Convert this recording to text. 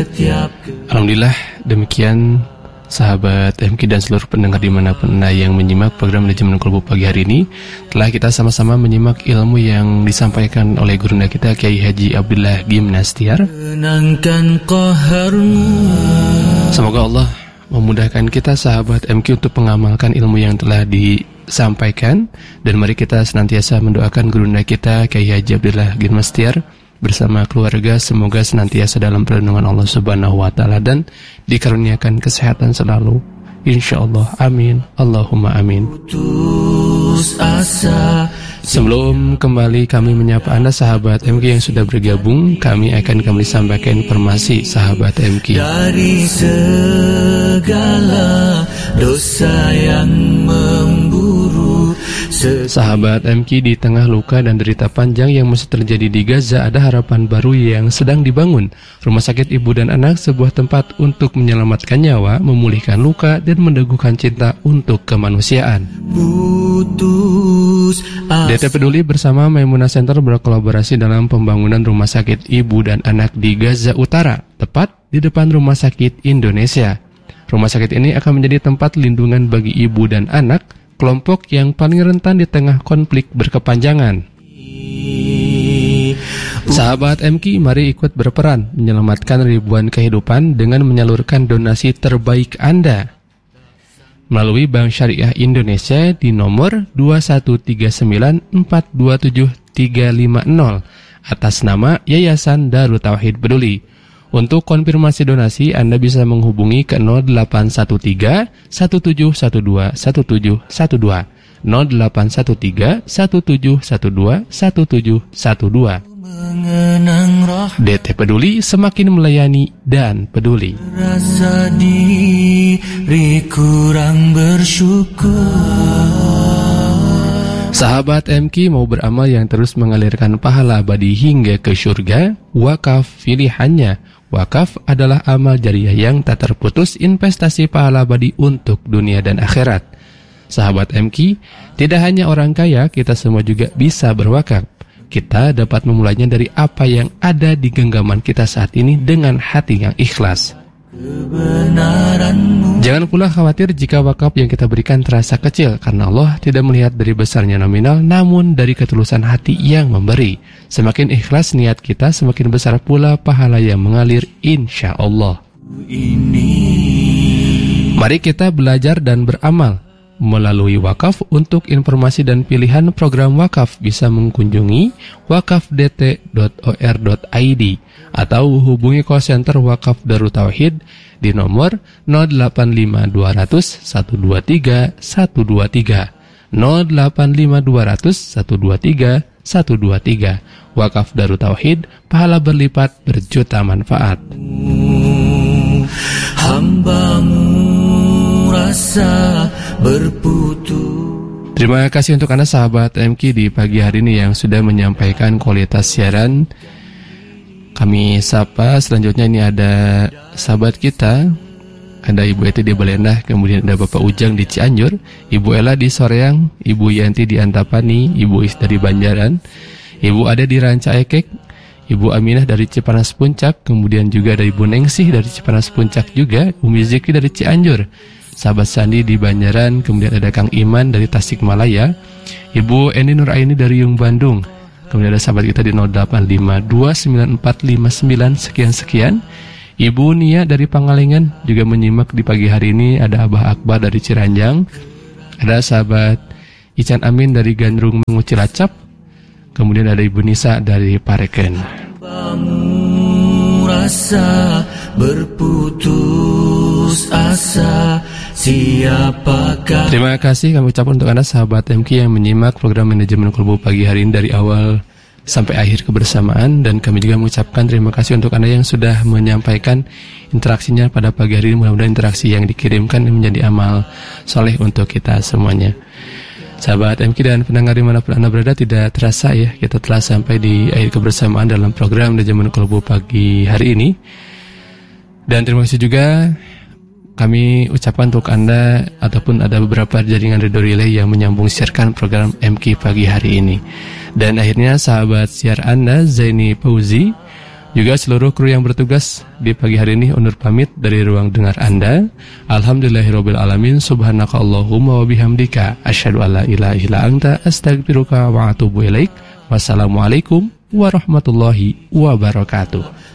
Alhamdulillah, demikian sahabat MQ dan seluruh pendengar dimanapun Anda yang menyimak program Manajemen Kolbu pagi hari ini. Telah kita sama-sama menyimak ilmu yang disampaikan oleh gurunda kita Kiai Haji Abdullah Gimnastiar. Semoga Allah memudahkan kita sahabat MQ untuk mengamalkan ilmu yang telah disampaikan. Dan mari kita senantiasa mendoakan gurunda kita Kiai Haji Abdullah Gimnastiar bersama keluarga semoga senantiasa dalam perlindungan Allah Subhanahu wa taala dan dikaruniakan kesehatan selalu, insyaallah. Amin, Allahumma amin. Sebelum kembali kami menyapa Anda sahabat MQ yang sudah bergabung, kami akan kembali sampaikan informasi sahabat MQ. Dari segala dosa yang memburu sahabat MQ, di tengah luka dan derita panjang yang masih terjadi di Gaza, ada harapan baru yang sedang dibangun. Rumah sakit ibu dan anak, sebuah tempat untuk menyelamatkan nyawa, memulihkan luka, dan meneguhkan cinta untuk kemanusiaan. DT Peduli bersama Maimunah Center berkolaborasi dalam pembangunan rumah sakit ibu dan anak di Gaza Utara, tepat di depan Rumah Sakit Indonesia. Rumah sakit ini akan menjadi tempat lindungan bagi ibu dan anak, kelompok yang paling rentan di tengah konflik berkepanjangan. Sahabat MQ, mari ikut berperan menyelamatkan ribuan kehidupan dengan menyalurkan donasi terbaik Anda melalui Bank Syariah Indonesia di nomor 2139427 atas nama Yayasan Darut Tauhid Peduli. Untuk konfirmasi donasi, Anda bisa menghubungi ke 0813 1712 1712 0813 1712 1712. DT Peduli, semakin melayani dan peduli. Rasa diri kurang bersyukur. Sahabat MQ, mau beramal yang terus mengalirkan pahala abadi hingga ke surga? Wakaf pilihannya. Wakaf adalah amal jariah yang tak terputus investasi pahala abadi untuk dunia dan akhirat. Sahabat MQ, tidak hanya orang kaya, kita semua juga bisa berwakaf. Kita dapat memulainya dari apa yang ada di genggaman kita saat ini dengan hati yang ikhlas. Jangan pula khawatir jika wakaf yang kita berikan terasa kecil, karena Allah tidak melihat dari besarnya nominal, namun dari ketulusan hati yang memberi. Semakin ikhlas niat kita, semakin besar pula pahala yang mengalir, insya Allah. Mari kita belajar dan beramal melalui wakaf. Untuk informasi dan pilihan program wakaf bisa mengunjungi wakafdt.or.id atau hubungi call center Wakaf Darut Tauhid di nomor 085200 123 123 085200 123 123. Wakaf Darut Tauhid, pahala berlipat, berjuta manfaat. Hambamu rasa berputus. Terima kasih untuk Anda sahabat MQ di pagi hari ini yang sudah menyampaikan kualitas siaran. Kami sapa selanjutnya, ini ada sahabat kita, ada Ibu Eti di Balendah, kemudian ada Bapak Ujang di Cianjur, Ibu Ella di Soreang, Ibu Yanti di Antapani, Ibu Is dari Banjaran, Ibu Ade di Ranca Ekek, Ibu Aminah dari Cipanas Puncak, kemudian juga ada Ibu Nengsih dari Cipanas Puncak juga, Umi Zikri dari Cianjur, sahabat Sandi di Banjaran, kemudian ada Kang Iman dari Tasikmalaya, Ibu Eni Nuraini dari Yung Bandung, kemudian ada sahabat kita di 08529459 sekian. Ibu Nia dari Pangalengan juga menyimak di pagi hari ini. Ada Abah Akbar dari Ciranjang, ada sahabat Ican Amin dari Gandrung Mangu Cilacap, kemudian ada Ibu Nisa dari Pareken. Rasa berputus asa, siapakah? Terima kasih kami ucapkan untuk Anda sahabat MQ yang menyimak program Manajemen Kolbu pagi hari ini dari awal sampai akhir kebersamaan. Dan kami juga mengucapkan terima kasih untuk Anda yang sudah menyampaikan interaksinya pada pagi hari ini. Mudah-mudahan interaksi yang dikirimkan menjadi amal soleh untuk kita semuanya. Sahabat MQ dan pendengar dimanapun Anda berada, tidak terasa ya, kita telah sampai di akhir kebersamaan dalam program Manajemen Kolbu pagi hari ini. Dan terima kasih juga kami ucapkan untuk Anda, ataupun ada beberapa jaringan radio relay yang menyambung siarkan program MQ pagi hari ini. Dan akhirnya sahabat siar Anda, Zaini Fauzi, Juga seluruh kru yang bertugas di pagi hari ini undur pamit dari ruang dengar Anda. Alhamdulillahirabbil alamin, subhanakallahumma wa bihamdika asyhadu alla ilaha illa anta astaghfiruka wa atubu ilaik. Wassalamualaikum warahmatullahi wabarakatuh.